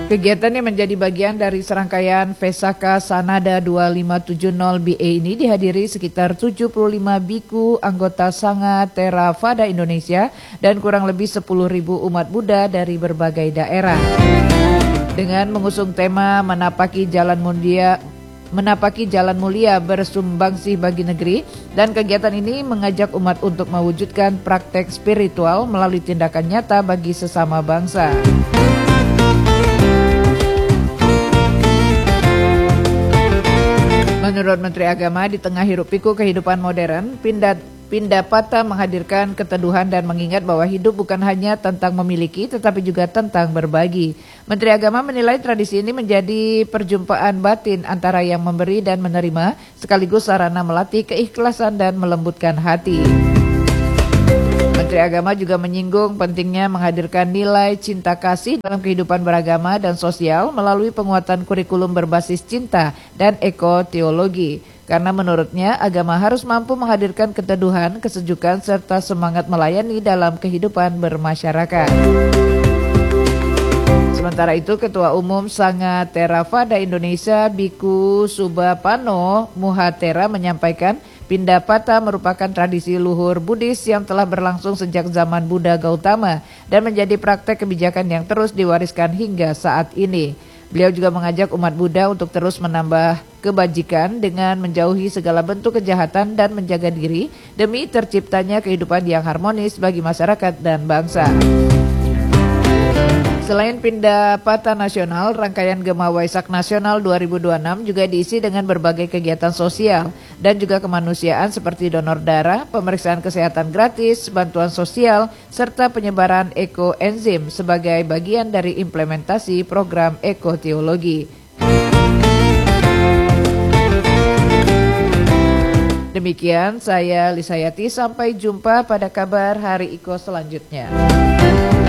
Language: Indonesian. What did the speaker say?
Kegiatan yang menjadi bagian dari serangkaian Vesaka Sanada 2570 BE ini dihadiri sekitar 75 biku anggota Sangha Theravada Indonesia dan kurang lebih 10.000 umat Buddha dari berbagai daerah. Dengan mengusung tema menapaki jalan mulia bersumbangsih bagi negeri, dan kegiatan ini mengajak umat untuk mewujudkan praktek spiritual melalui tindakan nyata bagi sesama bangsa. Menurut Menteri Agama, di tengah hiruk-pikuk kehidupan modern, Pindapata menghadirkan keteduhan dan mengingat bahwa hidup bukan hanya tentang memiliki, tetapi juga tentang berbagi. Menteri Agama menilai tradisi ini menjadi perjumpaan batin antara yang memberi dan menerima, sekaligus sarana melatih keikhlasan dan melembutkan hati. Menteri Agama juga menyinggung pentingnya menghadirkan nilai cinta kasih dalam kehidupan beragama dan sosial melalui penguatan kurikulum berbasis cinta dan ekoteologi. Karena menurutnya agama harus mampu menghadirkan keteduhan, kesejukan, serta semangat melayani dalam kehidupan bermasyarakat. Sementara itu, Ketua Umum Sangha Theravada Indonesia Biku Subapano Muhatera menyampaikan Pindapata merupakan tradisi luhur Buddhis yang telah berlangsung sejak zaman Buddha Gautama dan menjadi praktek kebijakan yang terus diwariskan hingga saat ini. Beliau juga mengajak umat Buddha untuk terus menambah kebajikan dengan menjauhi segala bentuk kejahatan dan menjaga diri demi terciptanya kehidupan yang harmonis bagi masyarakat dan bangsa. Selain Pindapata Nasional, rangkaian Gema Waisak Nasional 2026 juga diisi dengan berbagai kegiatan sosial dan juga kemanusiaan seperti donor darah, pemeriksaan kesehatan gratis, bantuan sosial, serta penyebaran ekoenzim sebagai bagian dari implementasi program ekoteologi. Demikian saya Lisayati, sampai jumpa pada kabar Hari Iko selanjutnya.